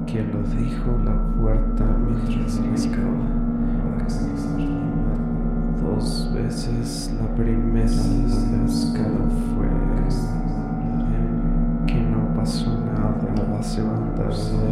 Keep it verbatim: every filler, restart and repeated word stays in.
que lo dijo la puerta mientras rascaba. Dos veces. La primera rascada fue que no pasó nada. La segunda